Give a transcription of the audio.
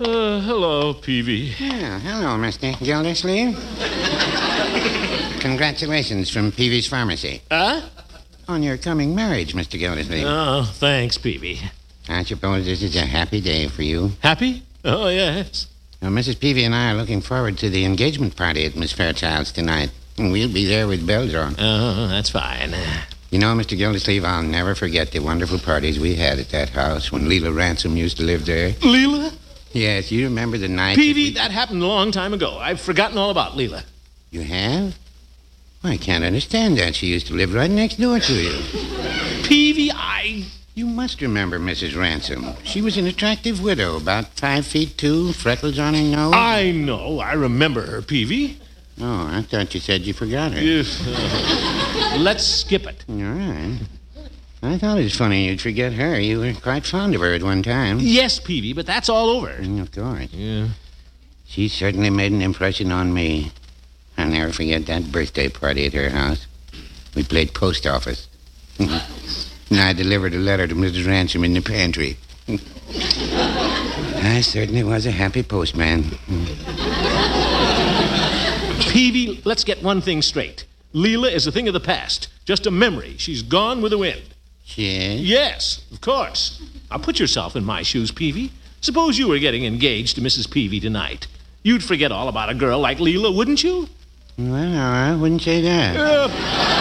Hello, Peavy. Yeah, hello, Mr. Gildersleeve. Congratulations from Peavy's Pharmacy. Huh? On your coming marriage, Mr. Gildersleeve. Oh, thanks, Peavy. I suppose this is a happy day for you. Happy? Oh, yes. Now, Mrs. Peavy and I are looking forward to the engagement party at Miss Fairchild's tonight. And we'll be there with bells on. Oh, that's fine. You know, Mr. Gildersleeve, I'll never forget the wonderful parties we had at that house when Leela Ransom used to live there. Leela? Yes, you remember the night... Peavy, that happened a long time ago. I've forgotten all about Leela. You have? Well, I can't understand that. She used to live right next door to you. Peavy, You must remember Mrs. Ransom. She was an attractive widow, about 5'2", freckles on her nose. I know. I remember her, Peavy. Oh, I thought you said you forgot her. Yes. Let's skip it. All right. I thought it was funny you'd forget her. You were quite fond of her at one time. Yes, Peavy, but that's all over. Of course. Yeah. She certainly made an impression on me. I'll never forget that birthday party at her house. We played post office. And I delivered a letter to Mrs. Ransom in the pantry. I certainly was a happy postman. Peavy, let's get one thing straight. Leela is a thing of the past. Just a memory. She's gone with the wind. Yes? Yes, of course. Now put yourself in my shoes, Peavy. Suppose you were getting engaged to Mrs. Peavy tonight. You'd forget all about a girl like Leela, wouldn't you? Well, no, I wouldn't say that.